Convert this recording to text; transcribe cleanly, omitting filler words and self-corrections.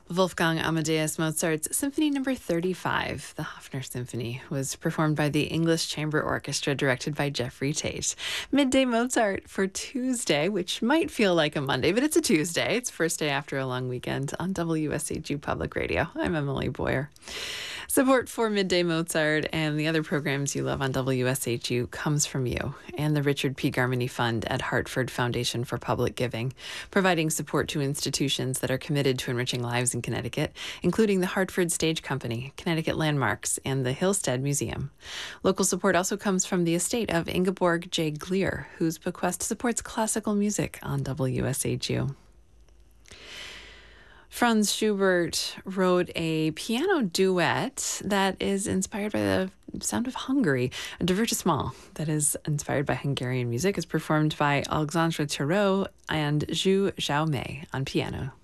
Wolfgang Amadeus Mozart's Symphony Number 35, the Hofner Symphony, was performed by the English Chamber Orchestra directed by Jeffrey Tate. Midday Mozart for Tuesday, which might feel like a Monday, but it's a Tuesday. It's first day after a long weekend on WSHU Public Radio. I'm Emily Boyer. Support for Midday Mozart and the other programs you love on WSHU comes from you and the Richard P. Garmany Fund at Hartford Foundation for Public Giving, providing support to institutions that are committed to enriching lives in Connecticut, including the Hartford Stage Company, Connecticut Landmarks, and the Hillstead Museum. Local support also comes from the estate of Ingeborg J. Gleer, whose bequest supports classical music on WSHU. Franz Schubert wrote a piano duet that is inspired by the sound of Hungary. A divertissement that is inspired by Hungarian music is performed by Alexandre Thirault and Zhu Xiaomei on piano.